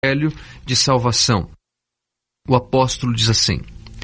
Evangelho de salvação. O apóstolo diz assim: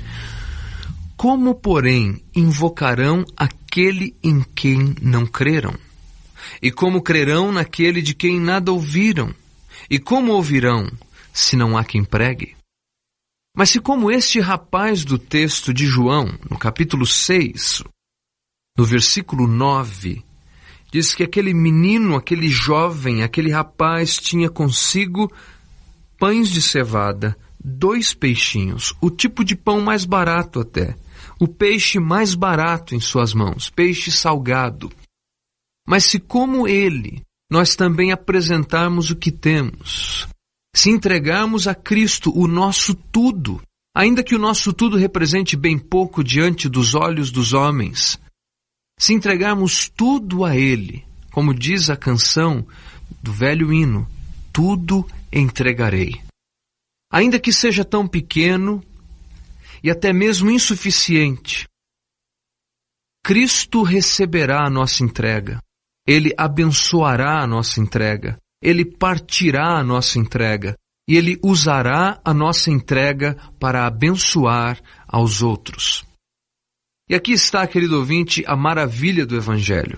como, porém, invocarão aquele em quem não creram? E como crerão naquele de quem nada ouviram? E como ouvirão, se não há quem pregue? Mas se como este rapaz do texto de João, no capítulo 6, no versículo 9, diz que aquele menino, aquele jovem, aquele rapaz tinha consigo pães de cevada, 2 peixinhos, o tipo de pão mais barato até, o peixe mais barato em suas mãos, peixe salgado. Mas se como ele, nós também apresentarmos o que temos, se entregarmos a Cristo o nosso tudo, ainda que o nosso tudo represente bem pouco diante dos olhos dos homens, se entregarmos tudo a Ele, como diz a canção do velho hino, tudo entregarei. Ainda que seja tão pequeno e até mesmo insuficiente, Cristo receberá a nossa entrega. Ele abençoará a nossa entrega. Ele partirá a nossa entrega. E Ele usará a nossa entrega para abençoar aos outros. E aqui está, querido ouvinte, a maravilha do Evangelho.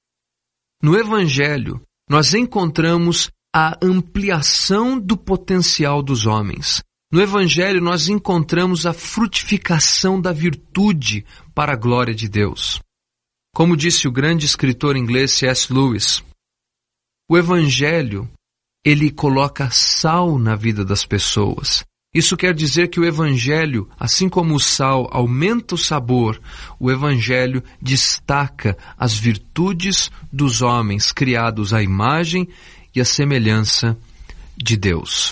No Evangelho, nós encontramos a ampliação do potencial dos homens. No Evangelho, nós encontramos a frutificação da virtude para a glória de Deus. Como disse o grande escritor inglês C.S. Lewis, o Evangelho, ele coloca sal na vida das pessoas. Isso quer dizer que o Evangelho, assim como o sal aumenta o sabor, o Evangelho destaca as virtudes dos homens criados à imagem e à semelhança de Deus.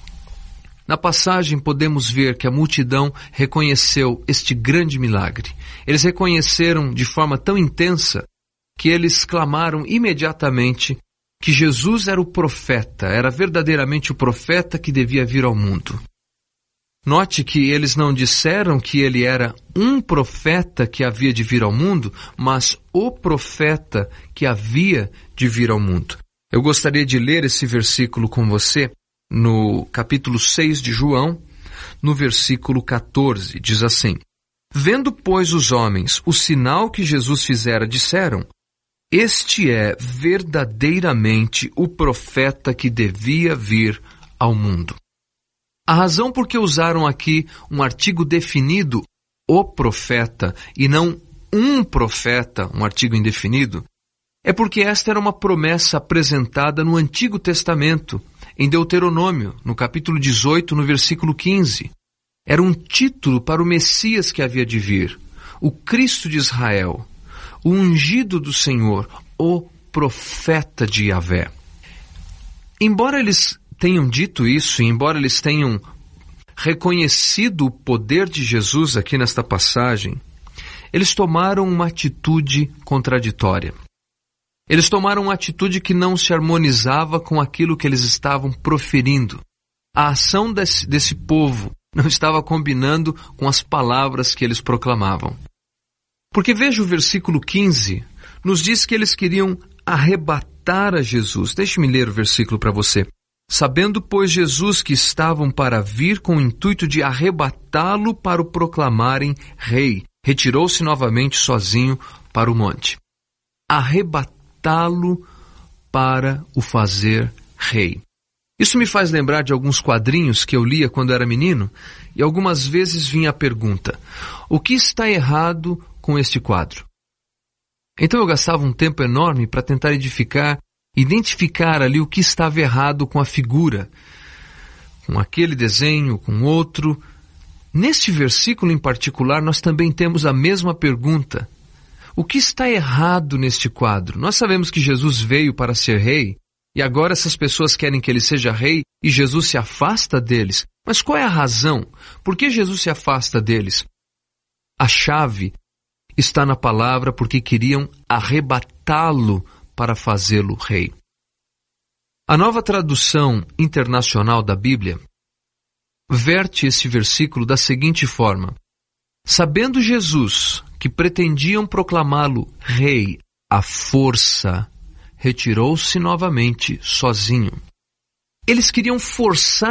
Na passagem podemos ver que a multidão reconheceu este grande milagre. Eles reconheceram de forma tão intensa que eles clamaram imediatamente que Jesus era o profeta, era verdadeiramente o profeta que devia vir ao mundo. Note que eles não disseram que ele era um profeta que havia de vir ao mundo, mas o profeta que havia de vir ao mundo. Eu gostaria de ler esse versículo com você no capítulo 6 de João, no versículo 14. Diz assim: vendo, pois, os homens o sinal que Jesus fizera, disseram: este é verdadeiramente o profeta que devia vir ao mundo. A razão por que usaram aqui um artigo definido, o profeta, e não um profeta, um artigo indefinido, é porque esta era uma promessa apresentada no Antigo Testamento, em Deuteronômio, no capítulo 18, no versículo 15. Era um título para o Messias que havia de vir, o Cristo de Israel, o ungido do Senhor, o profeta de Yahvé. Embora eles tenham dito isso, e embora eles tenham reconhecido o poder de Jesus aqui nesta passagem, eles tomaram uma atitude contraditória. Eles tomaram uma atitude que não se harmonizava com aquilo que eles estavam proferindo. A ação desse povo não estava combinando com as palavras que eles proclamavam. Porque veja o versículo 15, nos diz que eles queriam arrebatar a Jesus. Deixe-me ler o versículo para você. Sabendo, pois, Jesus que estavam para vir com o intuito de arrebatá-lo para o proclamarem rei, retirou-se novamente sozinho para o monte. Arrebatá-lo para o fazer rei. Isso me faz lembrar de alguns quadrinhos que eu lia quando era menino, e algumas vezes vinha a pergunta: o que está errado com este quadro? Então eu gastava um tempo enorme para tentar identificar ali o que estava errado com a figura, com aquele desenho, com outro. Neste versículo em particular, nós também temos a mesma pergunta. O que está errado neste quadro? Nós sabemos que Jesus veio para ser rei, e agora essas pessoas querem que ele seja rei, e Jesus se afasta deles. Mas qual é a razão? Por que Jesus se afasta deles? A chave está na palavra, porque queriam arrebatá-lo para fazê-lo rei. A Nova Tradução Internacional da Bíblia verte esse versículo da seguinte forma: sabendo Jesus que pretendiam proclamá-lo rei à força, retirou-se novamente sozinho. Eles queriam forçar